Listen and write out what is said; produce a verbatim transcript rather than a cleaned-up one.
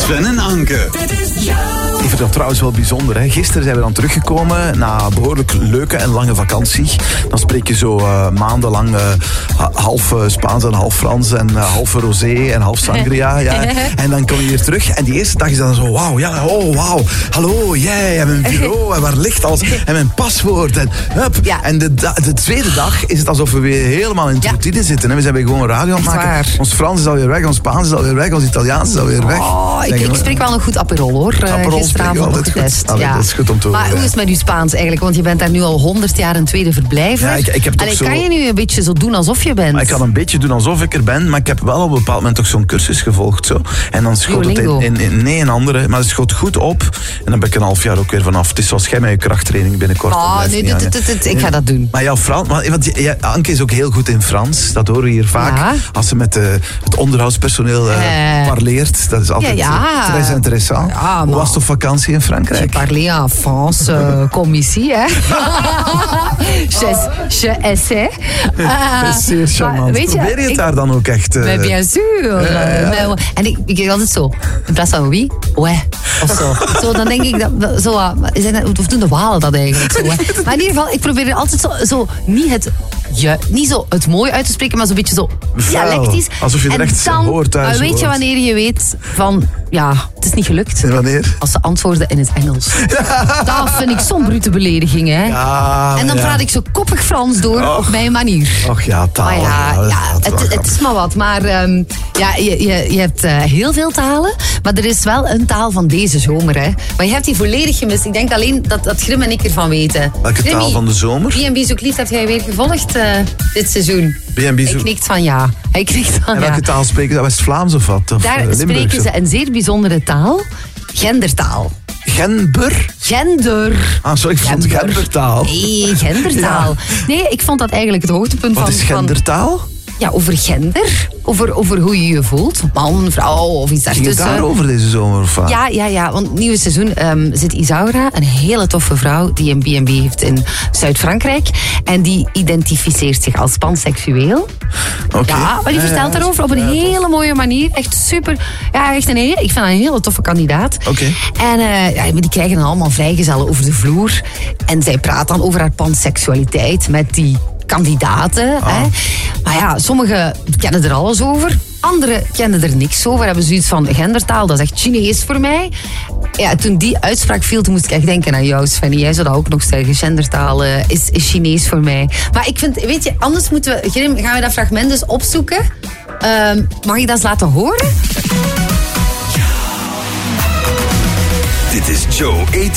Sven en Anke. Ik vind dat trouwens wel bijzonder. Hè. Gisteren zijn we dan teruggekomen na een behoorlijk leuke en lange vakantie. Dan spreek je zo uh, maandenlang uh, half uh, Spaans en half Frans en uh, half rosé en half sangria. Ja. En dan kom je weer terug en die eerste dag is dan zo wauw, ja, oh wauw, hallo, jij, en mijn bureau en waar ligt alles en mijn paswoord en hup. Ja. En de, da- de tweede dag is het alsof we weer helemaal in het routine zitten. Hè. We zijn weer gewoon radio aan het maken. Waar. Ons Frans is alweer weg, ons Spaans is alweer weg, ons Italiaans is alweer weg. Oh, ik, ik spreek wel een goed Aperol hoor. Aperol Gisteravond nog getest. Allee, ja. Dat is goed om te horen. Maar hoe is het met uw Spaans eigenlijk? Want je bent daar nu al honderd jaar een tweede verblijver. Ja, ik, ik heb toch Allee, zo... kan je nu een beetje zo doen alsof je bent? Maar ik kan een beetje doen alsof ik er ben, maar ik heb wel op een bepaald moment toch zo'n cursus gevolgd. Zo. En dan schoot het in, in, in... Nee, een andere. Maar het schoot goed op. En dan ben ik een half jaar ook weer vanaf. Het is zoals jij met je krachttraining binnenkort. Oh, nee, dit, dit, dit, dit, ik ga dat doen. Maar jouw Frans... Maar, want ja, Anke is ook heel goed in Frans. Dat horen we hier vaak. Ja. Als ze met de, het onderhoudspersoneel uh, uh, parleert. Dat is altijd ja, ja. très interessant. Ja, Hoe was het op vakantie in Frankrijk? Je parle en France uh, comme ici, hè. je, je essaie. Uh, dat is zeer charmant. Weet je, probeer je het ik, daar dan ook echt? Uh, mais bien sûr. Uh, ja. maar, en ik, ik kijk altijd zo. In plaats van oui, ouais. Of zo. zo dan denk ik, dat, zo, of doen de Walen dat eigenlijk zo. Hè. Maar in ieder geval, ik probeer altijd zo, zo niet het... Je, niet zo het mooi uit te spreken, maar zo'n beetje zo dialectisch. Alsof je er echt dan, hoort thuis. Maar weet je wanneer je weet van, ja, het is niet gelukt? En wanneer? Als ze antwoorden in het Engels. Dat vind ik zo'n brute belediging, hè. Ja, en dan ja. praat ik zo koppig Frans door Och. op mijn manier. Och ja, taal. Maar ja, ja, ja het, het is maar wat. Maar um, ja, je, je, je hebt uh, heel veel talen, maar er is wel een taal van deze zomer, hè. Maar je hebt die volledig gemist. Ik denk alleen dat, dat Grim en ik ervan weten. Welke Grimmy, taal van de zomer? B en B Zoekt Lief heb jij weer gevolgd uh, dit seizoen. B en B Zoekt... Hij knikt van ja. Hij knikt van en welke ja. taal spreken ze? West-Vlaams of wat? Of Daar uh, spreken ze een zeer bijzondere taal. Gendertaal. Genber? Gender. Ah, sorry, ik vond Gender. gendertaal. Nee, gendertaal. Ja. Nee, ik vond dat eigenlijk het hoogtepunt wat van... Wat is gendertaal? Van, ja, over gender. Over, over hoe je je voelt. Man, vrouw of iets daartussen. Ging het daarover deze zomer? Of wat? Ja, ja, ja. Want het nieuwe seizoen um, zit Isaura, een hele toffe vrouw die een B en B heeft in Zuid-Frankrijk. En die identificeert zich als panseksueel. Okay. Ja, maar die vertelt ja, daarover op een ja, hele mooie manier. Echt super. Ja, echt een hele, ik vind dat een hele toffe kandidaat. Okay. En uh, ja, die krijgen dan allemaal vrijgezellen over de vloer. En zij praat dan over haar panseksualiteit met die kandidaten. Oh. Hè. Maar ja, sommigen kennen er alles over. Anderen kennen er niks over. Hebben zoiets van gendertaal, dat is echt Chinees voor mij. Ja, toen die uitspraak viel, toen moest ik echt denken aan jou, Svenny. Jij zou dat ook nog zeggen. Gendertaal uh, is, is Chinees voor mij. Maar ik vind, weet je, anders moeten we, Grim, gaan we dat fragment dus opzoeken. Um, mag ik dat eens laten horen? Dit is Joe